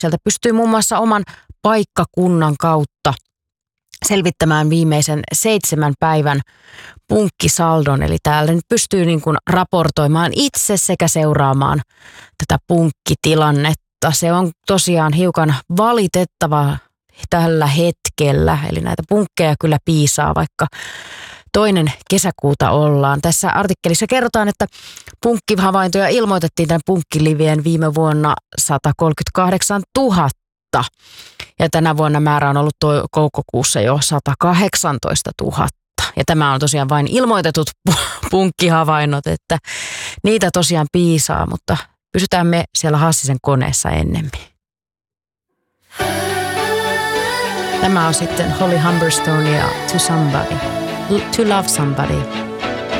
Sieltä pystyy muun muassa oman paikkakunnan kautta selvittämään viimeisen 7 päivän punkkisaldon. Eli täällä nyt pystyy niin kuin raportoimaan itse sekä seuraamaan tätä punkkitilannetta. Se on tosiaan hiukan valitettava tällä hetkellä. Eli näitä punkkeja kyllä piisaa, vaikka 2. kesäkuuta ollaan. Tässä artikkelissa kerrotaan, että punkkihavaintoja ilmoitettiin tämän punkkilivien viime vuonna 138 000. Ja tänä vuonna määrä on ollut toukokuussa jo 118 000. Ja tämä on tosiaan vain ilmoitetut punkkihavainnot, että niitä tosiaan piisaa, mutta pysytään me siellä Hassisen koneessa ennemmin. Tämä on sitten Holly Humberstone ja To Love Somebody.